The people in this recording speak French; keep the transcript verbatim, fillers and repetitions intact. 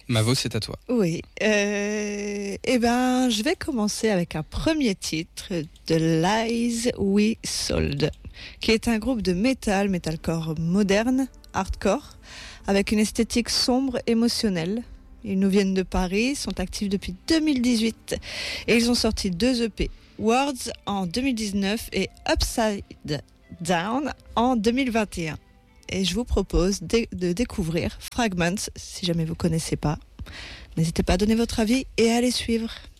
Mavo, c'est à toi. Oui. Euh, eh ben, je vais commencer avec un premier titre de Lies We Sold, qui est un groupe de metal, metalcore moderne, hardcore, avec une esthétique sombre, émotionnelle. Ils nous viennent de Paris, sont actifs depuis deux mille dix-huit et ils ont sorti deux E P, Words en deux mille dix-neuf et Upside Down en deux mille vingt et un. Et je vous propose de, de découvrir Fragments, si jamais vous ne connaissez pas. N'hésitez pas à donner votre avis et à les suivre.